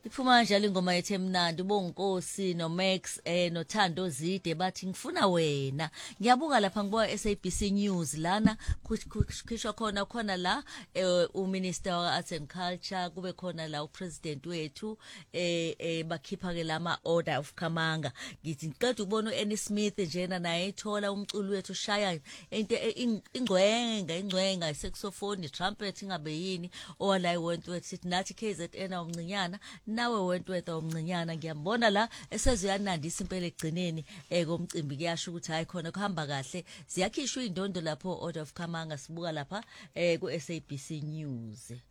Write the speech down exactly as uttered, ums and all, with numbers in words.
Iphuma njalo ingoma yethu emnandi uBonkosi noMax eh noThando Zide bathi ngifuna wena. Ngiyabuka lapha ngibuka S A B C News lana kukhishwa khona khona la eh uMinister wa Arts and Culture kube khona la uPresident wethu eh eh bakhipha ke lama order of Kamanga. Ngithi ngiqeda ukubona uAnnie Smith njena naye ethola umculo wethu ushaya into ingcwenga ingcwenga saxophone trumpet ingabe yini owala iwentwethu sithi nathi K Z N umncinyana nawe wentwethu umncinyana ngiyambona la eseziyanandisa impela egcineni ekomcimbi kuyasho ukuthi hayi khona kuhamba kahle ziyakhishwa indondo lapho order of Kamanga sibuka lapha eh ku S A B C News.